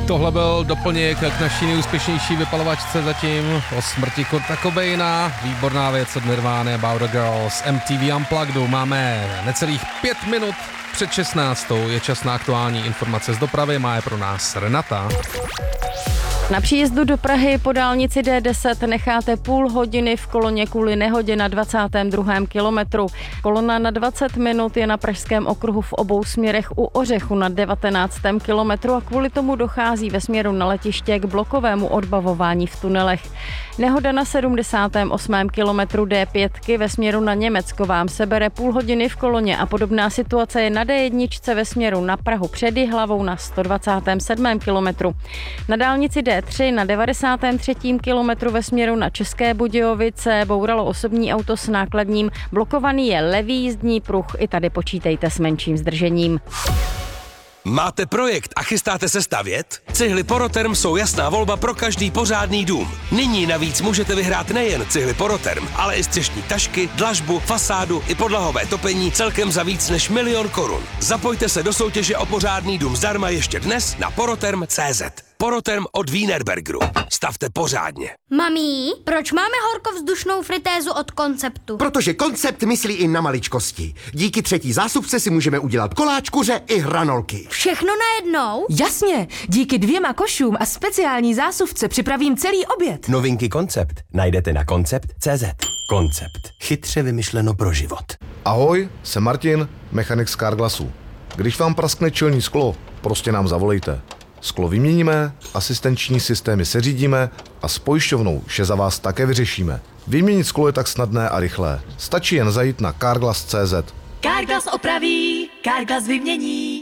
Tohle byl doplněk k naší nejúspěšnější vypalovačce zatím o smrti Kurta Cobaina. Výborná věc od Nirvány About a Girl z MTV Unplugged. Máme necelých 5 minut před 16. Je čas na aktuální informace z dopravy. Má je pro nás Renata. Na příjezdu do Prahy po dálnici D10 necháte půl hodiny v koloně kvůli nehodě na 22. kilometru. Kolona na 20 minut je na pražském okruhu v obou směrech u Ořechu na 19. kilometru a kvůli tomu dochází ve směru na letiště k blokovému odbavování v tunelech. Nehoda na 78. kilometru D5 ve směru na Německo vám sebere půl hodiny v koloně a podobná situace je na D1 ve směru na Prahu před Jihlavou na 127. kilometru. Na dálnici D3 na 93. kilometru ve směru na České Budějovice bouralo osobní auto s nákladním. Blokovaný je levý jízdní pruh, i tady počítejte s menším zdržením. Máte projekt a chystáte se stavět? Cihly Poroterm jsou jasná volba pro každý pořádný dům. Nyní navíc můžete vyhrát nejen cihly Poroterm, ale i střešní tašky, dlažbu, fasádu i podlahové topení celkem za víc než 1 000 000 korun. Zapojte se do soutěže o pořádný dům zdarma ještě dnes na poroterm.cz. Poroterm od Wienerbergeru. Stavte pořádně. Mami, proč máme horkovzdušnou fritézu od Konceptu? Protože Koncept myslí i na maličkosti. Díky třetí zásupce si můžeme udělat koláč, kuře i hranolky. Všechno najednou? Jasně, díky 2 košům a speciální zásuvce připravím celý oběd. Novinky Koncept najdete na koncept.cz. Koncept. Chytře vymyšleno pro život. Ahoj, jsem Martin, mechanik z Carglassu. Když vám praskne čelní sklo, prostě nám zavolejte. Sklo vyměníme, asistenční systémy seřídíme a s pojišťovnou vše za vás také vyřešíme. Vyměnit sklo je tak snadné a rychlé. Stačí jen zajít na carglass.cz. Carglass opraví, Carglass vymění.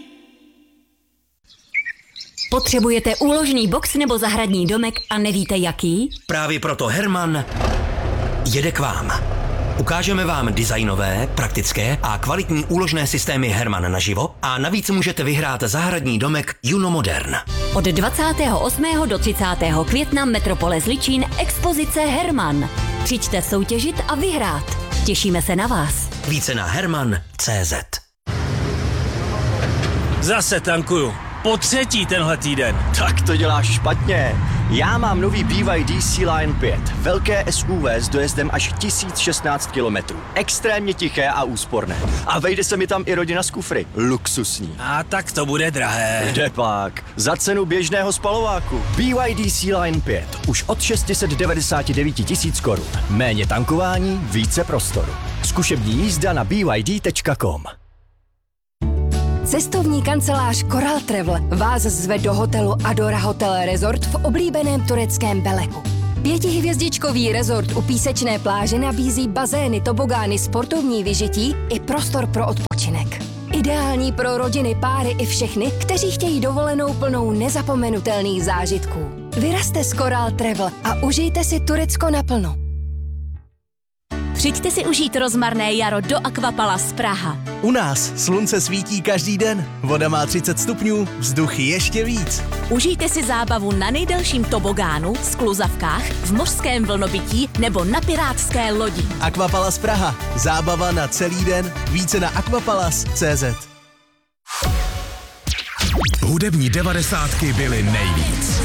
Potřebujete úložný box nebo zahradní domek a nevíte jaký? Právě proto Herman jede k vám. Ukážeme vám designové, praktické a kvalitní úložné systémy Herman naživo a navíc můžete vyhrát zahradní domek Juno Modern. Od 28. do 30. května Metropole Zličín expozice Herman. Přijďte soutěžit a vyhrát. Těšíme se na vás. Více na herman.cz. Zase tankuju. Po 3. tenhle týden. Tak to děláš špatně. Já mám nový BYD C-Line 5. Velké SUV s dojezdem až 1016 km. Extrémně tiché a úsporné. A vejde se mi tam i rodina z kufry. Luxusní. A tak to bude drahé. Kdepak. Za cenu běžného spalováku. BYD C-Line 5. Už od 699 000 korun. Méně tankování, více prostoru. Zkušební jízda na byd.com. Cestovní kancelář Coral Travel vás zve do hotelu Adora Hotel Resort v oblíbeném tureckém Beleku. 5hvězdičkový resort u písečné pláže nabízí bazény, tobogány, sportovní vyžití i prostor pro odpočinek. Ideální pro rodiny, páry i všechny, kteří chtějí dovolenou plnou nezapomenutelných zážitků. Vyrazte s Coral Travel a užijte si Turecko naplno. Přijďte si užít rozmarné jaro do Aquapalace Praha. U nás slunce svítí každý den, voda má 30 stupňů, vzduch ještě víc. Užijte si zábavu na nejdelším tobogánu, skluzavkách, v mořském vlnobytí nebo na pirátské lodi. Aquapalace Praha. Zábava na celý den. Více na aquapalace.cz. Hudební 90 byly nejvíc.